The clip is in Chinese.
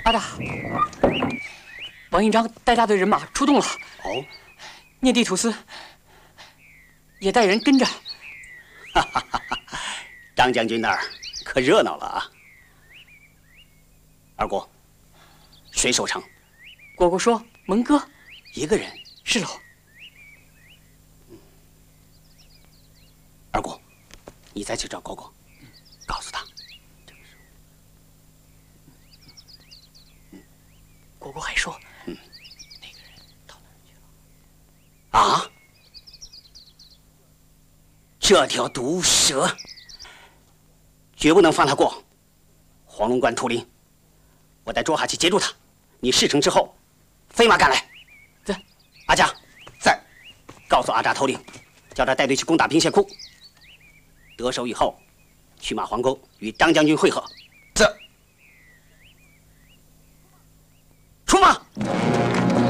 阿大，王印章带大队人马出动了。 哦， 聂地土司也带人跟着。 哈哈哈！张将军那儿可热闹了啊！二姑，谁守城？ 果果说蒙哥一个人。 是喽。 二姑，你再去找果果，告诉他。 果果还说，那个人到哪儿去了？ 啊！这条毒蛇，绝不能放他过。黄龙关秃林，我带捉哈去截住他。你事成之后，飞马赶来。 在。 阿佳， 在。 告诉阿扎头领，叫他带队去攻打兵线库。得手以后，去马皇沟与张将军会合。 在。